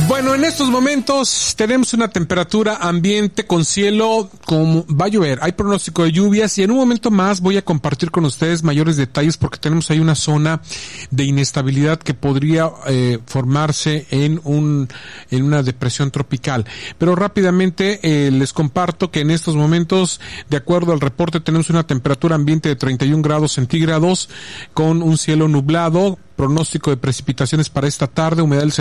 Bueno, en estos momentos tenemos una temperatura ambiente con cielo, como va a llover, hay pronóstico de lluvias y en un momento más voy a compartir con ustedes mayores detalles porque tenemos ahí una zona de inestabilidad que podría formarse en una depresión tropical. Pero rápidamente les comparto que en estos momentos, de acuerdo al reporte, tenemos una temperatura ambiente de 31 grados centígrados con un cielo nublado. Pronóstico de precipitaciones para esta tarde, humedad del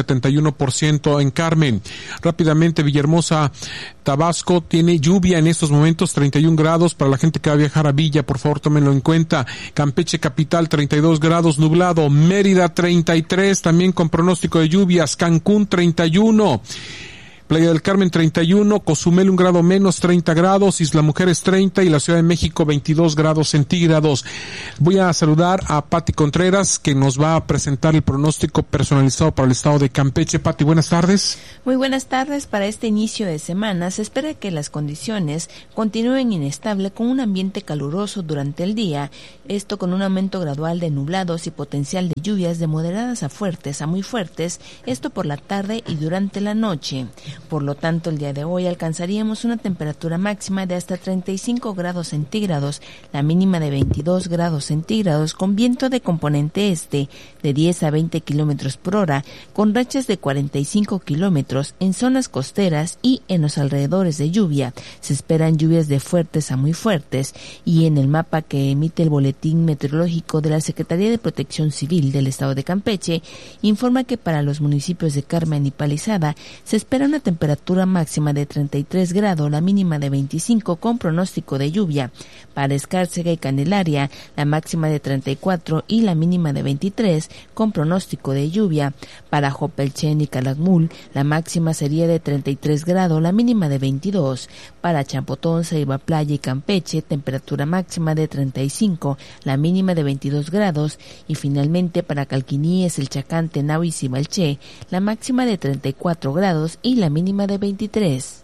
71% en Carmen. Rápidamente, Villahermosa, Tabasco, tiene lluvia en estos momentos, 31 grados. Para la gente que va a viajar a Villa, por favor, tómenlo en cuenta. Campeche, capital, 32 grados, nublado. Mérida, 33, también con pronóstico de lluvias. Cancún, 31. Playa del Carmen 31, Cozumel 1 grado menos, 30 grados, Isla Mujeres 30 y la Ciudad de México 22 grados centígrados. Voy a saludar a Pati Contreras, que nos va a presentar el pronóstico personalizado para el estado de Campeche. Pati, buenas tardes. Muy buenas tardes. Para este inicio de semana se espera que las condiciones continúen inestables con un ambiente caluroso durante el día, esto con un aumento gradual de nublados y potencial de lluvias de moderadas a fuertes a muy fuertes, esto por la tarde y durante la noche. Por lo tanto, el día de hoy alcanzaríamos una temperatura máxima de hasta 35 grados centígrados, la mínima de 22 grados centígrados, con viento de componente este de 10 a 20 kilómetros por hora, con rachas de 45 kilómetros en zonas costeras y en los alrededores de lluvia. Se esperan lluvias de fuertes a muy fuertes y en el mapa que emite el Boletín Meteorológico de la Secretaría de Protección Civil del Estado de Campeche, informa que para los municipios de Carmen y Palizada se espera una temperatura máxima de 33 grados, la mínima de 25 con pronóstico de lluvia. Para Escárcega y Candelaria, la máxima de 34 y la mínima de 23 con pronóstico de lluvia. Para Jopelchen y Calakmul, la máxima sería de 33 grados, la mínima de 22. Para Champotón, Ceiba Playa y Campeche, temperatura máxima de 35, la mínima de 22 grados. Y finalmente para Calquiníes, El Chacán, Tenao y Cibalché, la máxima de 34 grados y la mínima de 23.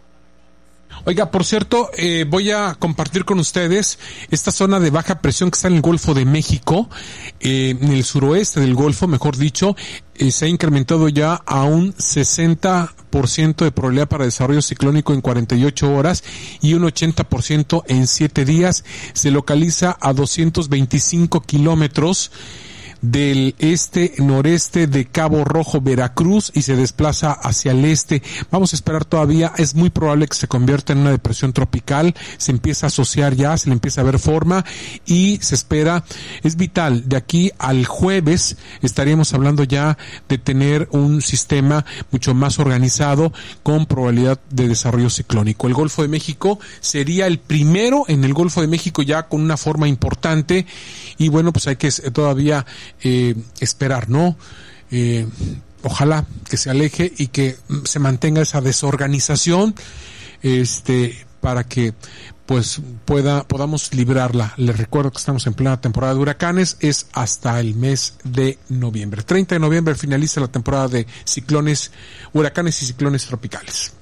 Oiga, por cierto, voy a compartir con ustedes esta zona de baja presión que está en el Golfo de México, en el suroeste del Golfo, mejor dicho, se ha incrementado ya a un 60% de probabilidad para desarrollo ciclónico en 48 horas y un 80% en 7 días. Se localiza a 225 kilómetros del este-noreste de Cabo Rojo, Veracruz, y se desplaza hacia el este. Vamos a esperar todavía, es muy probable que se convierta en una depresión tropical, se empieza a asociar ya, se le empieza a ver forma y se espera, es vital, de aquí al jueves estaríamos hablando ya de tener un sistema mucho más organizado con probabilidad de desarrollo ciclónico. El Golfo de México sería el primero en el Golfo de México ya con una forma importante y bueno, pues hay que todavía esperar, ¿no? Ojalá que se aleje y que se mantenga esa desorganización, para que pues podamos librarla. Les recuerdo que estamos en plena temporada de huracanes, es hasta el mes de noviembre. 30 de noviembre finaliza la temporada de ciclones, huracanes y ciclones tropicales.